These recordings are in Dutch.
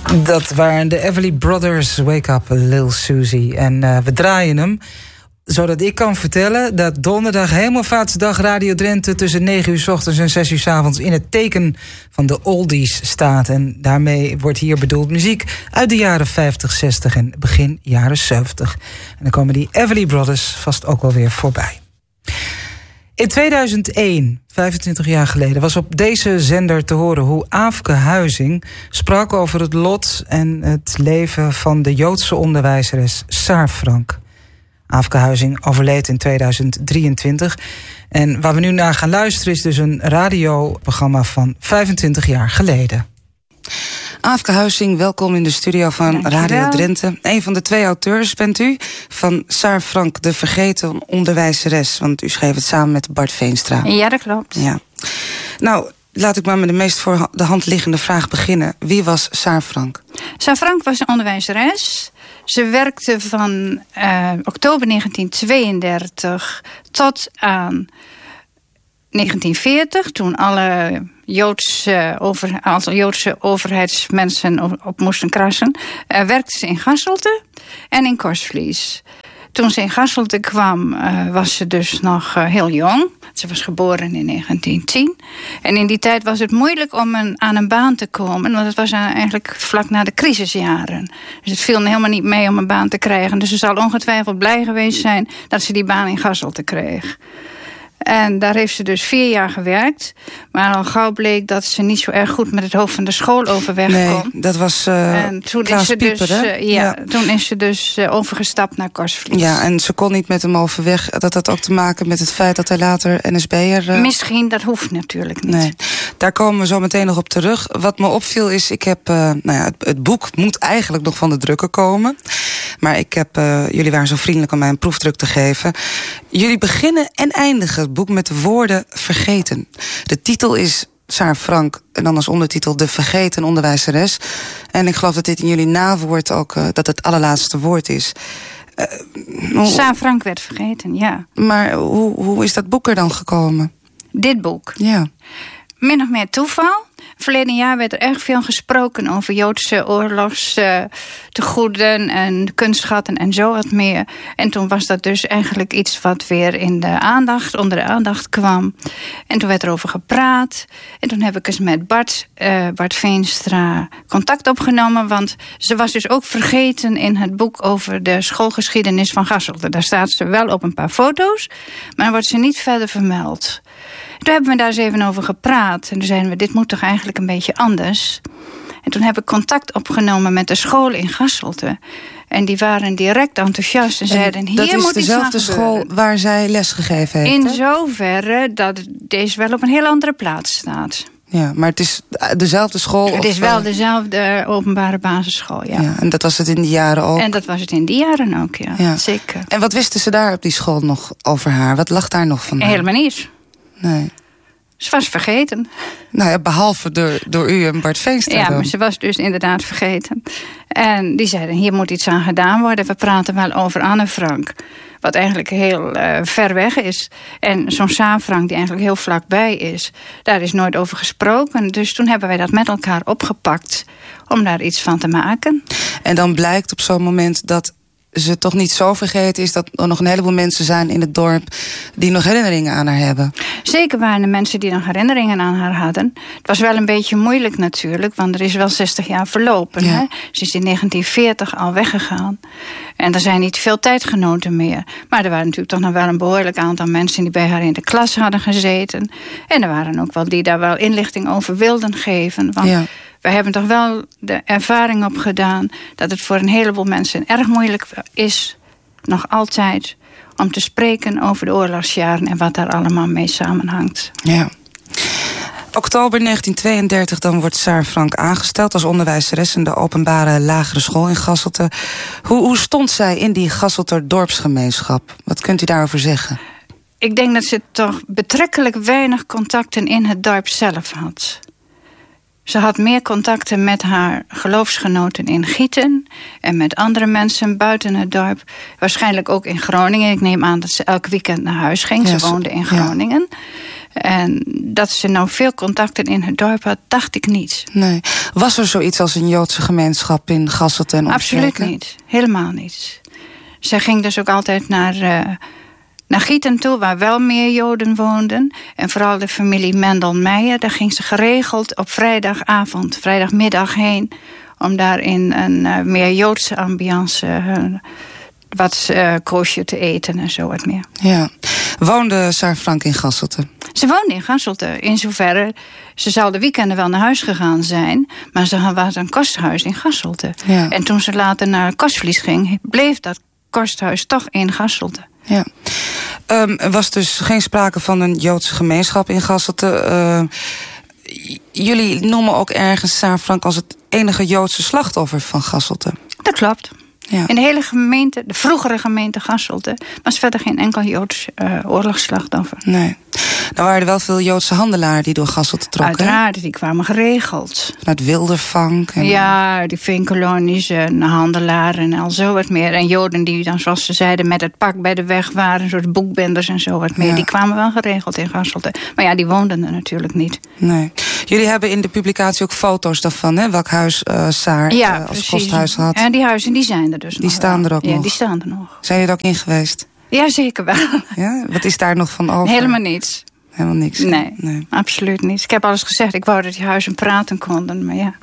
Dat waren de Everly Brothers, Wake Up Lil Susie. En we draaien hem, zodat ik kan vertellen dat donderdag Hemelvaartsdag Radio Drenthe tussen 9 uur 's ochtends en 6 uur 's avonds in het teken van de oldies staat. En daarmee wordt hier bedoeld muziek uit de jaren 50, 60 en begin jaren 70. En dan komen die Everly Brothers vast ook wel weer voorbij. In 2001, 25 jaar geleden, was op deze zender te horen hoe Aafke Huizing sprak over het lot en het leven van de Joodse onderwijzeres Saar Frank. Aafke Huizing overleed in 2023. En waar we nu naar gaan luisteren is dus een radioprogramma van 25 jaar geleden. Aafke Huizing, welkom in de studio van Radio Drenthe. Een van de 2 auteurs bent u van Saar Frank, de vergeten onderwijzeres. Want u schreef het samen met Bart Veenstra. Ja, dat klopt. Ja. Nou, laat ik maar met de meest voor de hand liggende vraag beginnen. Wie was Saar Frank? Saar Frank was een onderwijzeres. Ze werkte van oktober 1932 tot aan 1940, toen alle Joodse overheidsmensen op moesten krassen, werkte ze in Gasselte en in Korsvlies. Toen ze in Gasselte kwam, was ze dus nog heel jong. Ze was geboren in 1910. En in die tijd was het moeilijk om aan een baan te komen, want het was eigenlijk vlak na de crisisjaren. Dus het viel helemaal niet mee om een baan te krijgen. Dus ze zal ongetwijfeld blij geweest zijn dat ze die baan in Gasselte kreeg. En daar heeft ze dus 4 jaar gewerkt. Maar al gauw bleek dat ze niet zo erg goed met het hoofd van de school overweg kon. Nee, dat was en toen Klaas is ze Pieper, dus, hè? ja, toen is ze dus overgestapt naar Korsvlies. Ja, en ze kon niet met hem overweg. Dat had ook te maken met het feit dat hij later NSB'er... Misschien, dat hoeft natuurlijk niet. Nee, daar komen we zo meteen nog op terug. Wat me opviel is, ik heb... het boek moet eigenlijk nog van de drukker komen. Maar ik heb... jullie waren zo vriendelijk om mij een proefdruk te geven. Jullie beginnen en eindigen het boek met de woorden vergeten. De titel is Saar Frank en dan als ondertitel De Vergeten Onderwijzeres. En ik geloof dat dit in jullie nawoord ook dat het allerlaatste woord is. Saar Frank werd vergeten, ja. Maar hoe is dat boek er dan gekomen? Dit boek? Ja. Min of meer toeval. Verleden jaar werd er erg veel gesproken over Joodse oorlogstegoeden en kunstschatten en zo wat meer. En toen was dat dus eigenlijk iets wat weer onder de aandacht kwam. En toen werd er over gepraat. En toen heb ik eens met Bart Veenstra contact opgenomen. Want ze was dus ook vergeten in het boek over de schoolgeschiedenis van Gasselte. Daar staat ze wel op een paar foto's, maar dan wordt ze niet verder vermeld. Toen hebben we daar eens even over gepraat. En toen zeiden we, dit moet toch eigenlijk een beetje anders. En toen heb ik contact opgenomen met de school in Gasselte. En die waren direct enthousiast en zeiden, hier moet iets aan gebeuren. Dat is dezelfde school waar zij lesgegeven heeft, in zoverre dat deze wel op een heel andere plaats staat. Ja, maar het is dezelfde school? Het is wel dezelfde openbare basisschool, ja. Ja. En dat was het in die jaren ook? En dat was het in die jaren ook, ja. Zeker. En wat wisten ze daar op die school nog over haar? Wat lag daar nog van haar? Helemaal niets. Nee. Ze was vergeten. Nou ja, behalve door u en Bart Veenstra. Ja, maar ze was dus inderdaad vergeten. En die zeiden, hier moet iets aan gedaan worden. We praten wel over Anne Frank. Wat eigenlijk heel ver weg is. En zo'n Saar Frank die eigenlijk heel vlakbij is. Daar is nooit over gesproken. Dus toen hebben wij dat met elkaar opgepakt. Om daar iets van te maken. En dan blijkt op zo'n moment dat ze toch niet zo vergeten is dat er nog een heleboel mensen zijn in het dorp die nog herinneringen aan haar hebben. Zeker waren er mensen die nog herinneringen aan haar hadden. Het was wel een beetje moeilijk natuurlijk, want er is wel 60 jaar verlopen. Ja. Hè? Ze is in 1940 al weggegaan. En er zijn niet veel tijdgenoten meer. Maar er waren natuurlijk toch nog wel een behoorlijk aantal mensen die bij haar in de klas hadden gezeten. En er waren ook wel die daar wel inlichting over wilden geven. Want we hebben toch wel de ervaring opgedaan dat het voor een heleboel mensen erg moeilijk is, nog altijd, om te spreken over de oorlogsjaren en wat daar allemaal mee samenhangt. Ja. Oktober 1932, dan wordt Saar Frank aangesteld als onderwijzeres in de openbare lagere school in Gasselte. Hoe stond zij in die Gasselter dorpsgemeenschap? Wat kunt u daarover zeggen? Ik denk dat ze toch betrekkelijk weinig contacten in het dorp zelf had. Ze had meer contacten met haar geloofsgenoten in Gieten en met andere mensen buiten het dorp. Waarschijnlijk ook in Groningen. Ik neem aan dat ze elk weekend naar huis ging. Ze woonde in Groningen. En dat ze nou veel contacten in het dorp had, dacht ik niet. Nee. Was er zoiets als een Joodse gemeenschap in Gasselte en omstreken? Absoluut niet. Helemaal niet. Ze ging dus ook altijd naar Gieten toe, waar wel meer Joden woonden. En vooral de familie Mendel-Meijer. Daar ging ze geregeld op vrijdagmiddag heen, om daar in een meer Joodse ambiance wat koosje te eten en zo wat meer. Ja. Woonde Saar Frank in Gasselte? Ze woonde in Gasselte. In zoverre, ze zou de weekenden wel naar huis gegaan zijn, maar ze had een kosthuis in Gasselte. Ja. En toen ze later naar Kostvlies ging, bleef dat kosthuis toch in Gasselte. Ja. Er was dus geen sprake van een Joodse gemeenschap in Gasselte. Jullie noemen ook ergens Saar Frank als het enige Joodse slachtoffer van Gasselte. Dat klopt. Ja. In de hele gemeente, de vroegere gemeente Gasselte, was verder geen enkel Joods oorlogsslachtoffer. Nee. Nou waren er wel veel Joodse handelaren die door Gasselte trokken. Uiteraard, die kwamen geregeld. Vanuit Wildervank. Ja, die veenkolonies en handelaren en al zo wat meer. En Joden die dan, zoals ze zeiden, met het pak bij de weg waren, een soort boekbinders en zo wat meer. Ja. Die kwamen wel geregeld in Gasselte. Maar ja, die woonden er natuurlijk niet. Nee. Jullie hebben in de publicatie ook foto's daarvan, hè? Welk huis Saar als kosthuis had. En die huizen, die zijn er dus nog. Die staan er ook nog? Ja, die staan er nog. Zijn jullie er ook in geweest? Ja, zeker wel. Ja? Wat is daar nog van over? Helemaal niets. Helemaal niks? Nee, absoluut niet. Ik heb alles gezegd. Ik wou dat die huizen praten konden, maar ja.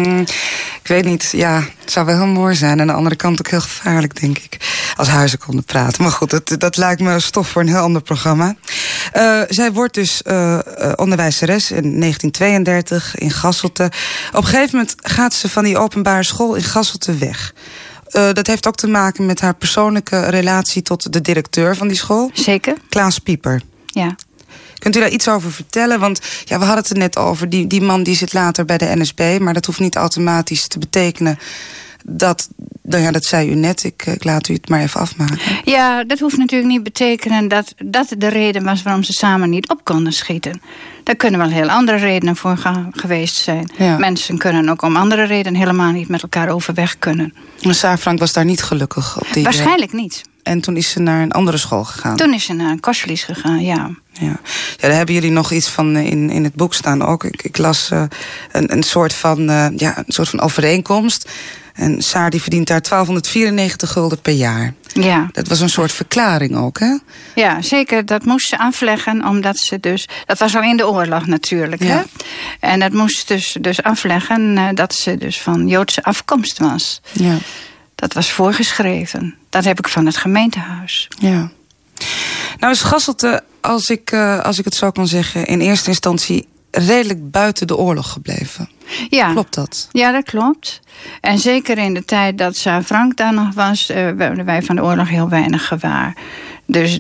Ik weet niet. Ja, het zou wel heel mooi zijn. Aan de andere kant ook heel gevaarlijk, denk ik. Als huizen konden praten. Maar goed, dat lijkt me stof voor een heel ander programma. Zij wordt dus onderwijzeres in 1932 in Gasselte. Op een gegeven moment gaat ze van die openbare school in Gasselte weg. Dat heeft ook te maken met haar persoonlijke relatie tot de directeur van die school. Zeker. Klaas Pieper. Ja. Kunt u daar iets over vertellen? Want ja, we hadden het er net over. Die man die zit later bij de NSB. Maar dat hoeft niet automatisch te betekenen dat... Nou ja, dat zei u net. Ik laat u het maar even afmaken. Ja, dat hoeft natuurlijk niet betekenen dat de reden was waarom ze samen niet op konden schieten. Daar kunnen wel heel andere redenen voor geweest zijn. Ja. Mensen kunnen ook om andere redenen helemaal niet met elkaar overweg kunnen. Maar Saar Frank was daar niet gelukkig op die... Waarschijnlijk niet. En toen is ze naar een andere school gegaan. Toen is ze naar Kostvlies gegaan, ja. Ja, daar hebben jullie nog iets van in het boek staan ook. Ik las een soort van overeenkomst. En Saar die verdient daar 1294 gulden per jaar. Ja. Dat was een soort verklaring ook, hè? Ja, zeker. Dat moest ze afleggen, omdat ze dus... Dat was al in de oorlog natuurlijk, ja. Hè? En dat moest dus afleggen dat ze dus van Joodse afkomst was. Ja. Dat was voorgeschreven. Dat heb ik van het gemeentehuis. Ja. Nou is Gasselte, als ik het zo kan zeggen, in eerste instantie redelijk buiten de oorlog gebleven. Ja. Klopt dat? Ja, dat klopt. En zeker in de tijd dat Saar Frank daar nog was, werden wij van de oorlog heel weinig gewaar. Dus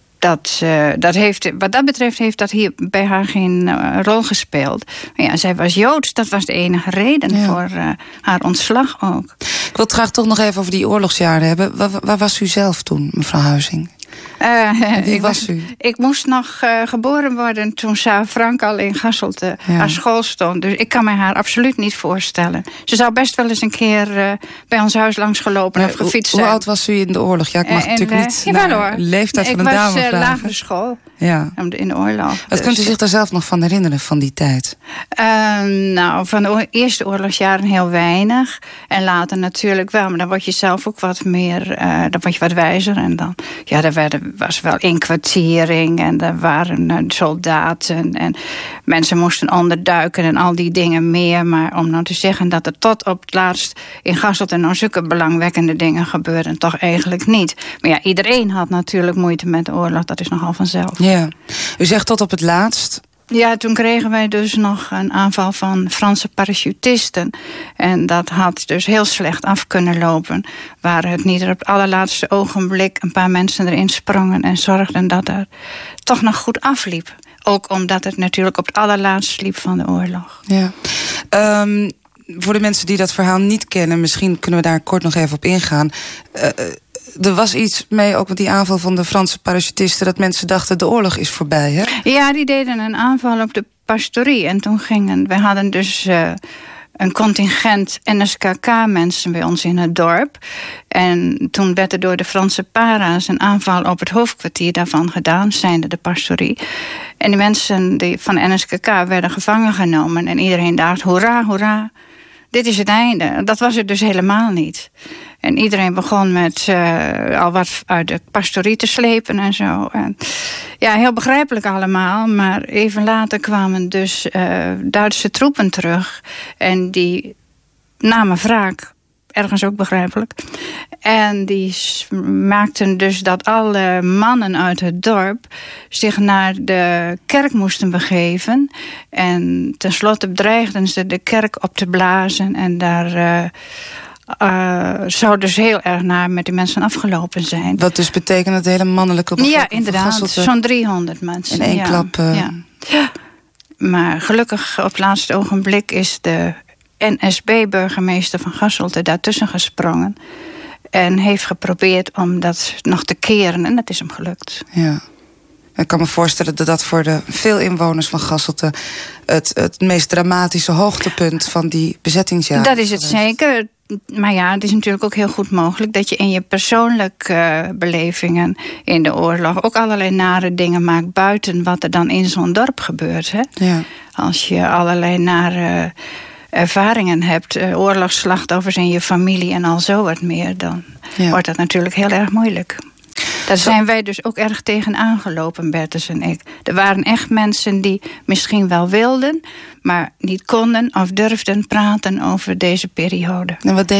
dat heeft, wat dat betreft heeft dat hier bij haar geen rol gespeeld. Maar ja, zij was Joods, dat was de enige reden voor haar ontslag ook. Ik wil het graag toch nog even over die oorlogsjaren hebben. Waar was u zelf toen, mevrouw Huizing? Wie was u? Ik moest nog geboren worden toen Saar Frank al in Gasselte aan school stond. Dus ik kan me haar absoluut niet voorstellen. Ze zou best wel eens een keer bij ons huis langs gelopen of gefietst zijn. Hoe oud was u in de oorlog? Ja, ik mag natuurlijk niet naar de leeftijd van een dame vragen. Ik was lagere school. Ja. In de oorlog. Wat kunt u zich daar zelf nog van herinneren, van die tijd? Nou, van de eerste oorlogsjaren heel weinig. En later natuurlijk wel. Maar dan word je zelf ook wat meer... dan word je wat wijzer. En dan... Ja, was wel inkwartiering. En er waren soldaten. En mensen moesten onderduiken. En al die dingen meer. Maar om nou te zeggen dat er tot op het laatst... in Gasselte nou zulke belangwekkende dingen gebeurden. Toch eigenlijk niet. Maar ja, iedereen had natuurlijk moeite met de oorlog. Dat is nogal vanzelf. Ja. U zegt tot op het laatst... Ja, toen kregen wij dus nog een aanval van Franse parachutisten. En dat had dus heel slecht af kunnen lopen. Waar het niet op het allerlaatste ogenblik een paar mensen erin sprongen... en zorgden dat het toch nog goed afliep. Ook omdat het natuurlijk op het allerlaatste liep van de oorlog. Ja. Voor de mensen die dat verhaal niet kennen... misschien kunnen we daar kort nog even op ingaan... Er was iets mee, ook met die aanval van de Franse parachutisten... dat mensen dachten, de oorlog is voorbij, hè? Ja, die deden een aanval op de pastorie. En toen wij hadden dus een contingent NSKK-mensen bij ons in het dorp. En toen werd er door de Franse para's een aanval op het hoofdkwartier daarvan gedaan, zijnde de pastorie. En die mensen van NSKK werden gevangen genomen. En iedereen dacht, hoera, hoera, dit is het einde. Dat was het dus helemaal niet. En iedereen begon met al wat uit de pastorie te slepen en zo. En, ja, heel begrijpelijk allemaal. Maar even later kwamen dus Duitse troepen terug. En die namen wraak. Ergens ook begrijpelijk. En die maakten dus dat alle mannen uit het dorp zich naar de kerk moesten begeven. En tenslotte dreigden ze de kerk op te blazen. En daar zou dus heel erg naar met die mensen afgelopen zijn. Wat dus betekent dat de hele mannelijke bevolking... Ja, inderdaad. Zo'n 300 mensen. In één klap... Ja. Maar gelukkig op het laatste ogenblik is de NSB-burgemeester van Gasselte daartussen gesprongen. En heeft geprobeerd om dat nog te keren. En dat is hem gelukt. Ja. Ik kan me voorstellen dat dat voor de veel inwoners van Gasselte het meest dramatische hoogtepunt van die bezettingsjaren. Dat is het zeker. Maar ja, het is natuurlijk ook heel goed mogelijk dat je in je persoonlijke belevingen in de oorlog ook allerlei nare dingen maakt buiten wat er dan in zo'n dorp gebeurt. Hè? Ja. Als je allerlei nare ervaringen hebt, oorlogsslachtoffers in je familie en al zo wat meer, dan wordt dat natuurlijk heel erg moeilijk. Daar zijn wij dus ook erg tegen aangelopen, Bertus en ik. Er waren echt mensen die misschien wel wilden, maar niet konden of durfden praten over deze periode. En wat deed